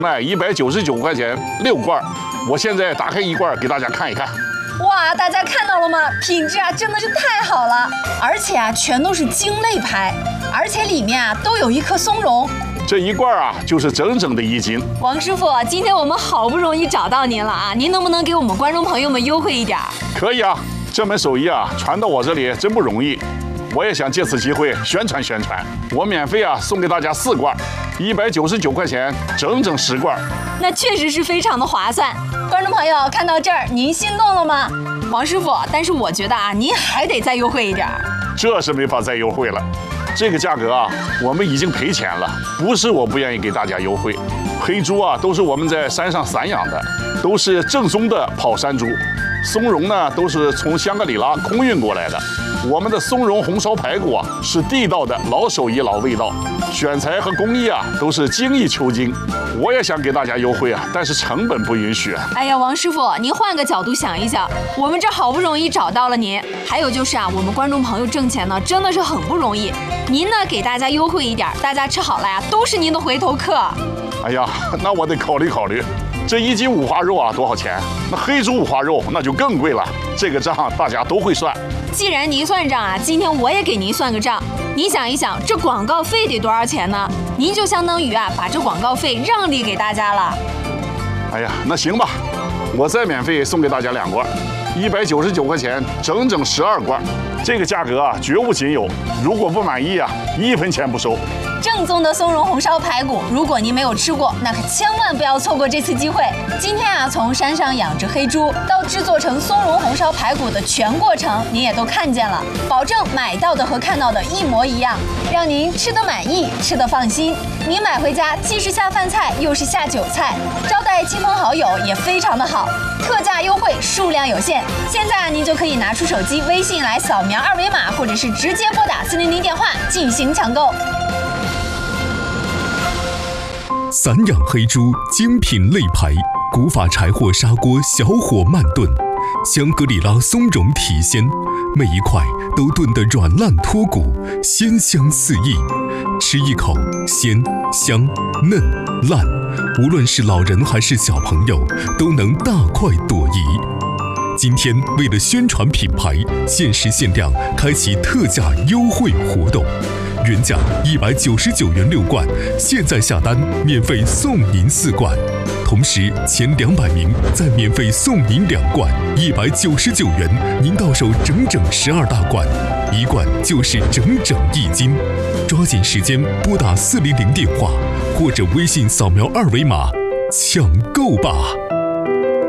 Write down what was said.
卖199块钱6罐，我现在打开一罐给大家看一看。 哇，大家看到了吗？品质啊真的是太好了，而且啊全都是京类牌，而且里面啊都有一颗松茸。 这一罐啊就是整整的1斤。 王师傅，今天我们好不容易找到您了啊，您能不能给我们观众朋友们优惠一点？ 可以啊，这门手艺啊传到我这里真不容易，我也想借此机会宣传宣传。我免费啊送给大家4罐，199块钱，整整10罐。 那确实是非常的划算。观众朋友看到这儿，您心动了吗？王师傅，但是我觉得啊，您还得再优惠一点。 这是没法再优惠了，这个价格啊，我们已经赔钱了。不是我不愿意给大家优惠，黑猪啊都是我们在山上散养的，都是正宗的跑山猪。松茸呢都是从香格里拉空运过来的。我们的松茸红烧排骨啊是地道的老手艺老味道，选材和工艺啊都是精益求精。我也想给大家优惠啊，但是成本不允许。 哎呀，王师傅，您换个角度想一想，我们这好不容易找到了您，还有就是啊，我们观众朋友挣钱呢真的是很不容易。您呢给大家优惠一点，大家吃好了呀，都是您的回头客。 哎呀，那我得考虑考虑。这1斤五花肉啊多少钱？那黑猪五花肉那就更贵了，这个账大家都会算。 既然您算账啊，今天我也给您算个账。你想一想，这广告费得多少钱呢？您就相当于啊把这广告费让利给大家了。 哎呀，那行吧，我再免费送给大家2罐，199块钱，整整12罐。这个价格啊绝无仅有，如果不满意啊，1分钱不收。 正宗的松茸红烧排骨，如果您没有吃过，那可千万不要错过这次机会。今天啊，从山上养殖黑猪到制作成松茸红烧排骨的全过程，您也都看见了，保证买到的和看到的一模一样，让您吃得满意，吃得放心。您买回家既是下饭菜，又是下酒菜，招待亲朋好友也非常的好。特价优惠，数量有限，现在啊，您就可以拿出手机微信来扫描2维码，或者是直接拨打400电话进行抢购。 散养黑猪精品肋排，古法柴火砂锅小火慢炖，香格里拉松茸体鲜，每一块都炖得软烂脱骨，鲜香四溢。吃一口，鲜香嫩烂，无论是老人还是小朋友，都能大快朵颐。今天为了宣传品牌，限时限量开启特价优惠活动，原价199元6罐，现在下单免费送您4罐，同时前200名再免费送您2罐，199元您到手整整12大罐，1罐就是整整1斤。抓紧时间拨打400电话，或者微信扫描2维码抢购吧。